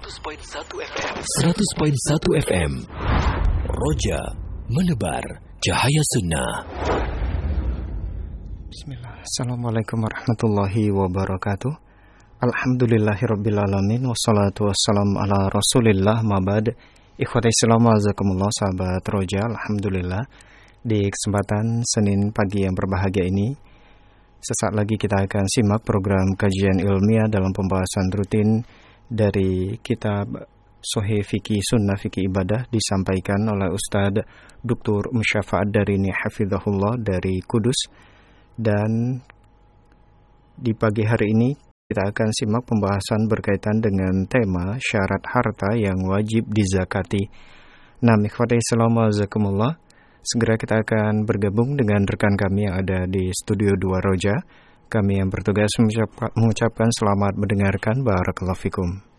100.1 FM. 100.1 FM. Roja menebar cahaya sunnah. Bismillah. Assalamualaikum warahmatullahi wabarakatuh. Alhamdulillahirrabbilalamin. Wassalatu wassalamu ala rasulillah mabad. Ikhwati Islam azakumullah, sahabat Roja. Alhamdulillah, di kesempatan Senin pagi yang berbahagia ini, sesaat lagi kita akan simak program kajian ilmiah dalam pembahasan rutin dari kitab Sahih Fikih Sunnah Fikih Ibadah, disampaikan oleh Ustadz Dr. Musyafa'ad Darini Hafizahullah dari Kudus. Dan di pagi hari ini kita akan simak pembahasan berkaitan dengan tema syarat harta yang wajib dizakati. Nah, ikhwati Islam azakumullah, segera kita akan bergabung dengan rekan kami yang ada di Studio 2 Roja. Kami yang bertugas mengucapkan selamat mendengarkan. Barakallahu fikum.